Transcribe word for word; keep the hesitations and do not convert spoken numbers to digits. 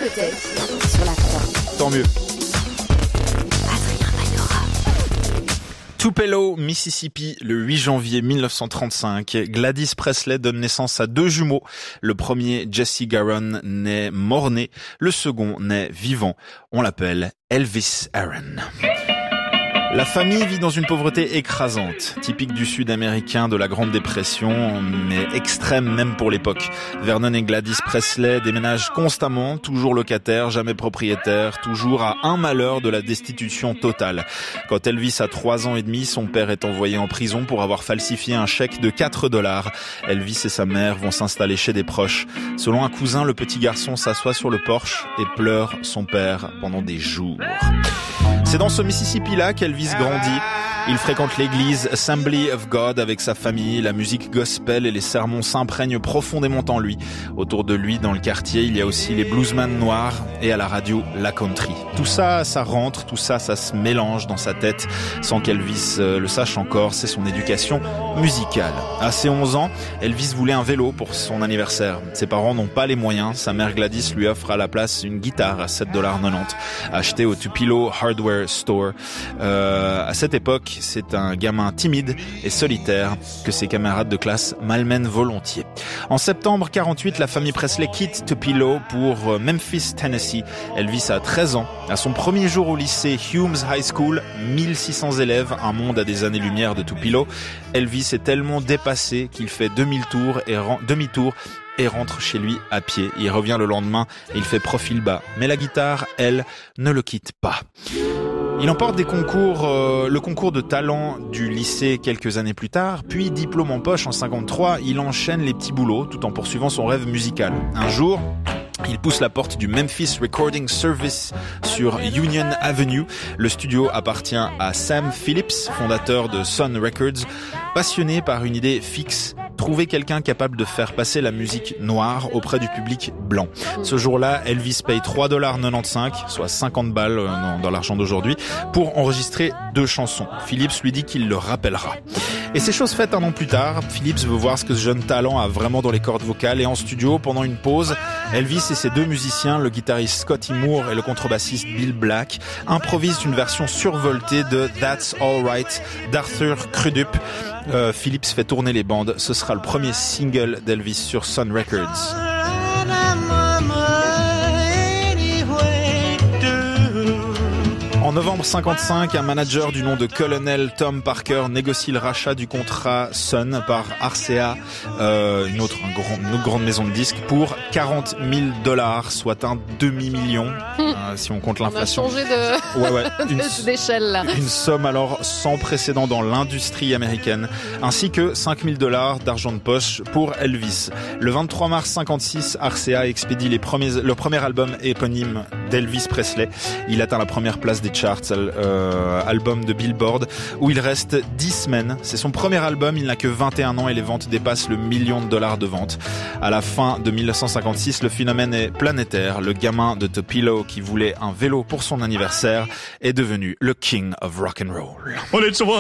peut-être sur la croix. Tant mieux. Adrien Mayora. Tupelo, Mississippi, le huit janvier mille neuf cent trente-cinq, Gladys Presley donne naissance à deux jumeaux. Le premier, Jesse Garon, naît mort-né. Le second naît vivant. On l'appelle Elvis Aaron. La famille vit dans une pauvreté écrasante, typique du sud américain de la Grande Dépression, mais extrême même pour l'époque. Vernon et Gladys Presley déménagent constamment, toujours locataires, jamais propriétaires, toujours à un malheur de la destitution totale. Quand Elvis a trois ans et demi, son père est envoyé en prison pour avoir falsifié un chèque de quatre dollars. Elvis et sa mère vont s'installer chez des proches. Selon un cousin, le petit garçon s'assoit sur le porche et pleure son père pendant des jours. C'est dans ce Mississippi-là qu'Elvis grandit. Il fréquente l'église Assembly of God avec sa famille. La musique gospel et les sermons s'imprègnent profondément en lui. Autour de lui, dans le quartier, il y a aussi les bluesmen noirs et à la radio, la country. Tout ça, ça rentre, tout ça, ça se mélange dans sa tête sans qu'Elvis le sache encore. C'est son éducation musicale. À ses onze ans, Elvis voulait un vélo pour son anniversaire. Ses parents n'ont pas les moyens. Sa mère Gladys lui offre à la place une guitare à sept dollars quatre-vingt-dix achetée au Tupelo Hardware Store. Euh, à cette époque, c'est un gamin timide et solitaire que ses camarades de classe malmènent volontiers. En septembre quarante-huit, la famille Presley quitte Tupelo pour Memphis, Tennessee. Elvis a treize ans. À son premier jour au lycée Humes High School, mille six cents élèves, un monde à des années-lumière de Tupelo, Elvis est tellement dépassé qu'il fait demi-tour et ren- demi-tour et rentre chez lui à pied. Il revient le lendemain et il fait profil bas. Mais la guitare, elle, ne le quitte pas. Il emporte des concours, euh, le concours de talent du lycée quelques années plus tard, puis diplôme en poche en cinquante-trois, il enchaîne les petits boulots tout en poursuivant son rêve musical. Un jour, il pousse la porte du Memphis Recording Service sur Union Avenue. Le studio appartient à Sam Phillips, fondateur de Sun Records. Passionné par une idée fixe, trouver quelqu'un capable de faire passer la musique noire auprès du public blanc. Ce jour-là, Elvis paye trois dollars quatre-vingt-quinze, soit cinquante balles dans, dans l'argent d'aujourd'hui, pour enregistrer deux chansons. Phillips lui dit qu'il le rappellera. Et c'est chose faite un an plus tard. Phillips veut voir ce que ce jeune talent a vraiment dans les cordes vocales et en studio, pendant une pause, Elvis et ses deux musiciens, le guitariste Scotty Moore et le contrebassiste Bill Black, improvisent une version survoltée de That's All Right d'Arthur Crudup. Euh, Phillips fait tourner les bandes. Ce sera le premier single d'Elvis sur Sun Records. En novembre cinquante-cinq, un manager du nom de Colonel Tom Parker négocie le rachat du contrat Sun par R C A, euh, une autre, un grand, une autre grande maison de disques, pour quarante mille dollars, soit un demi-million, mmh. euh, si on compte l'inflation. On a changé de, ouais, ouais, une, d'échelle là. Une somme alors sans précédent dans l'industrie américaine, ainsi que cinq mille dollars d'argent de poche pour Elvis. Le vingt-trois mars cinquante-six, R C A expédie les premiers, le premier album éponyme d'Elvis Presley. Il atteint la première place des charts, euh, album de Billboard, où il reste dix semaines. C'est son premier album, il n'a que vingt et un ans et les ventes dépassent le million de dollars de ventes. À la fin de mille neuf cent cinquante-six, le phénomène est planétaire. Le gamin de Tupelo qui voulait un vélo pour son anniversaire est devenu le king of rock and roll.